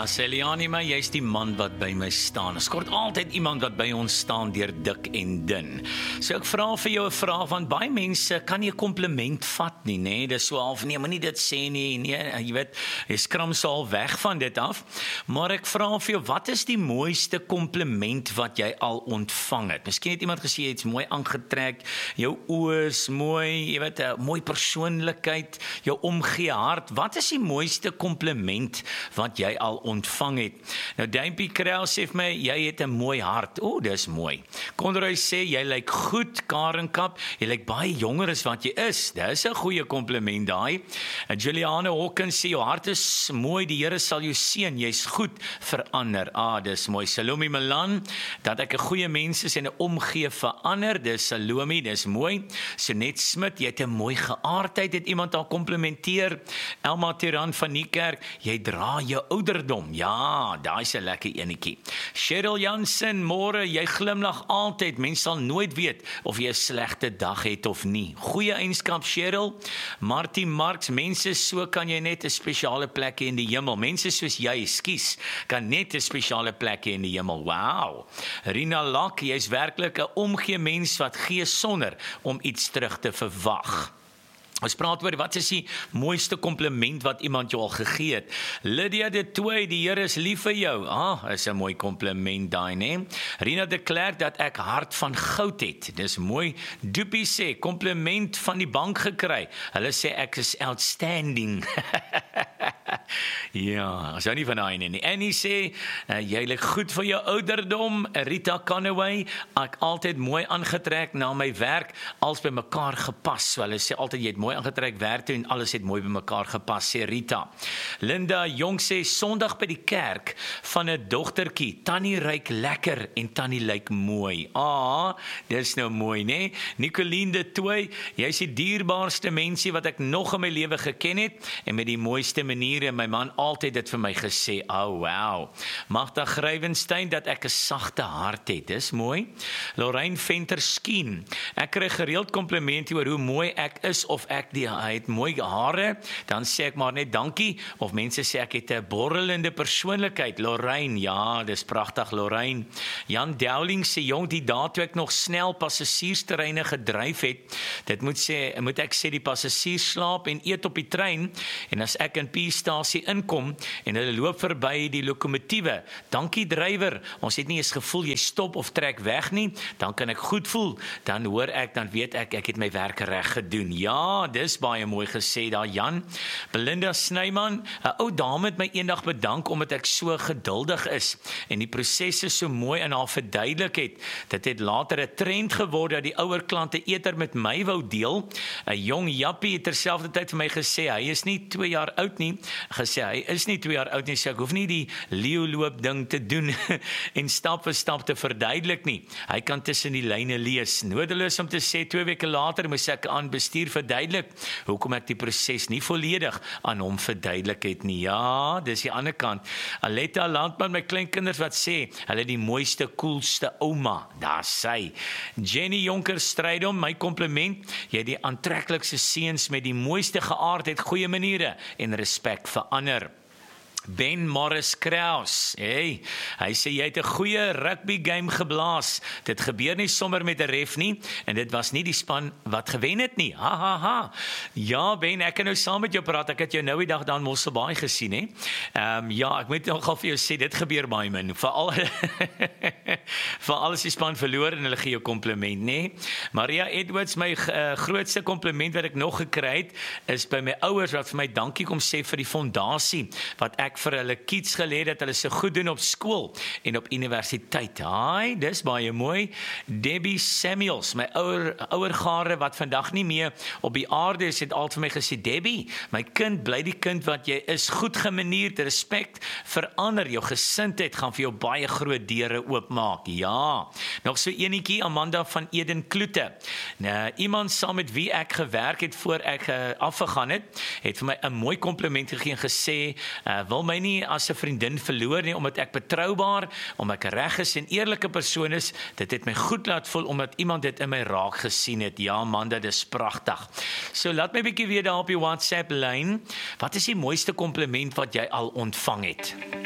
sê Liani, maar jy's die man wat by my staan. Ons kort altyd iemand wat by ons staan deur dik en dun. So ek vra vir jou 'n vraag, want baie mense kan nie 'n kompliment vat nie, nê? Dis so half, nee, maar nie dit sê nie, nee, jy weet, jy skram so al weg van dit af. Maar ek vra vir jou, wat is die mooiste kompliment wat jy al ontvang het? Miskien het iemand gesê, jy het mooi aangetrek, jou oë is mooi, jy weet, 'n mooi persoonlikheid, jou omgee hart. Wat is die mooiste kompliment wat jy al ontvang het? Nou Duimpie Krel sê vir my, jy het 'n mooi hart. O, dis mooi. Konroy sê, jy lyk goed, Karenkap, jy lyk baie jonger as wat jy is. Dis 'n goeie kompliment daai. Juliane Hawkins sê, jou hart is mooi, die Here sal jou seën, jy's goed, verander. Dis mooi. Salome Milan, dat ek 'n goeie mens is en 'n omgee verander. Dis Salome, dis mooi. Sonet Smit, jy het 'n mooi geaardheid, het iemand al komplimenteer. Elma Tiran van Niekerk, jy dra jou ouderdom. Ja, daai is 'n lekker enetjie. Cheryl Jansen, môre, jy glimlag altyd. Mense sal nooit weet of jy 'n slegte dag het of nie. Goeie eienskap, Cheryl. Martie Marx, mense so kan jy net 'n spesiale plek hê in die hemel. Mense soos jy, skus, kan net 'n spesiale plek hê in die hemel. Wow. Rina Lak, jy's werklik 'n omgee mens wat gee sonder om iets terug te verwag. Ons praat oor, wat is die mooiste kompliment wat iemand jou al gegee het? Lydia de Toey, die Here is lief vir jou. Is 'n mooi kompliment daai, né? Rina de Klerk, dat ek hart van goud het. Dis mooi. Doopie sê, kompliment van die bank gekry. Hulle sê ek is outstanding. Ja, is nie van daai nie. Annie sê, jy lyk goed vir jou ouderdom. Rita Conaway, ek altyd mooi aangetrek na my werk, als by mekaar gepas. So hulle sê altyd, jy het mooi aangetrek werk toe en alles het mooi by mekaar gepas, sê Rita. Linda Jong sê, Sondag by die kerk van 'n dogtertjie, Tannie ryk lekker en Tannie lyk mooi. Dis nou mooi, né? Nicoline de Toey, jy is die dierbaarste mensie wat ek nog in my lewe geken het en met die mooiste maniere, my man altyd dit vir my gesê. Wow. Magda Grywenstein, dat ek 'n sagte hart het. Dis mooi. Lorraine Venter Skien, ek kry gereeld komplimente oor hoe mooi ek is of ek het mooi hare, dan sê ek maar net dankie, of mense sê ek het 'n borrelende persoonlikheid. Lorraine, ja, dis pragtig, Lorraine. Jan Dowling sê, jong, die dae toe ek nog snel passasiersterreine gedryf het, dit moet ek sê, die passasiers slaap en eet op die trein, en as ek in P-stasie inkom, en hulle loop verby die lokomotiewe, dankie drywer, ons het nie eens gevoel, jy stop of trek weg nie, dan kan ek goed voel, dan hoor ek, dan weet ek het my werk reg gedoen. Ja, dis baie mooi gesê daar, Jan. Belinda Snyman, 'n ou dame het my eendag bedank omdat ek so geduldig is en die prosesse so mooi aan haar verduidelik het. Dit het later 'n trend geword dat die ouer klante eerder met my wou deel. 'n Jong jappie het terselfdertyd vir my gesê, hy is nie 2 jaar oud nie. Sê ek hoef nie die leeuloop ding te doen en stap vir stap te verduidelik nie. Hy kan tussen die lyne lees. Nodeloos om te sê, 2 weke later moes ek aan bestuur verduidelik hoekom ek die proses nie volledig aan hom verduidelik het nie. Ja, dis die ander kant. Aletta Landman, my kleinkinders wat sê, hulle die mooiste, koelste ouma. Daar sy. Jenny Jonker Strydom, my kompliment, jy het die aantreklikste seuns met die mooiste geaardheid, goeie maniere en respek vir ander. Ben Morris Kraus, hy sê, jy het 'n goeie rugby game geblaas. Dit gebeur nie sommer met 'n ref nie, en dit was nie die span wat gewen het nie. Ja, Ben, ek kan nou saam met jou praat, ek het jou nou die dag dan Mosselbaai gesien, hè. Ja, ek moet nogal vir jou sê, dit gebeur baie min, veral as die span verloor en hulle gee jou kompliment, né. Maria Edwards, my grootste kompliment wat ek nog gekry het, is by my ouers wat vir my dankie kom sê vir die fondasie, wat ek vir hulle kids geleer dat hulle so goed doen op skool en op universiteit. Dis baie mooi. Debbie Samuels, my ouer gare wat vandag nie meer op die aarde is, het altyd vir my gesê, Debbie, my kind, bly die kind wat jy is, goed gemanierd, respek, verander, jou gesindheid gaan vir jou baie groot deure oopmaak. Ja, nog so enetjie, Amanda van Eden Kloete. Iemand saam met wie ek gewerk het voor ek afgegaan het vir my 'n mooi kompliment gegee en gesê, wil my nie as 'n vriendin verloor nie, omdat ek betroubaar, omdat ek reg is en eerlike persoon is. Dit het my goed laat voel, omdat iemand dit in my raak gesien het. Ja, man, dit is pragtig. So, laat my bietjie weer daar op die WhatsApp lyn. Wat is die mooiste kompliment wat jy al ontvang het?